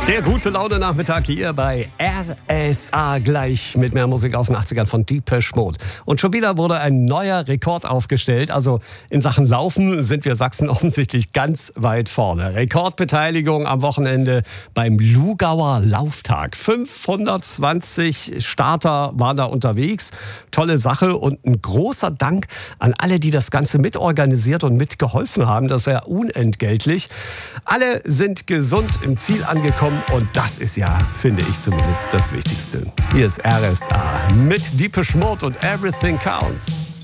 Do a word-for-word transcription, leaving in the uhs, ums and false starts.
Der gute Laune-Nachmittag hier bei R S A, gleich mit mehr Musik aus den achtzigern von Depeche Mode. Und schon wieder wurde ein neuer Rekord aufgestellt. Also in Sachen Laufen sind wir Sachsen offensichtlich ganz weit vorne. Rekordbeteiligung am Wochenende beim Lugauer Lauftag. fünfhundertzwanzig Starter waren da unterwegs. Tolle Sache und ein großer Dank an alle, die das Ganze mitorganisiert und mitgeholfen haben. Das ist ja unentgeltlich. Alle sind gesund im Ziel angekommen. Und das ist ja, finde ich zumindest, das Wichtigste. Hier ist R S A mit Depeche Mode und Everything Counts.